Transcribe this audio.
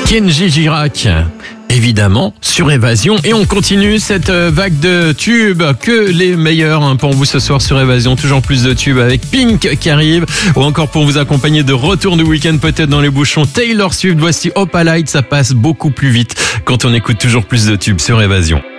Kenji Girac, évidemment, sur Évasion. Et on continue cette vague de tubes, que les meilleurs pour vous ce soir sur Évasion. Toujours plus de tubes avec Pink qui arrive, ou encore pour vous accompagner de retour du week-end peut-être dans les bouchons, Taylor Swift. Voici Opalite, ça passe beaucoup plus vite quand on écoute toujours plus de tubes sur Évasion.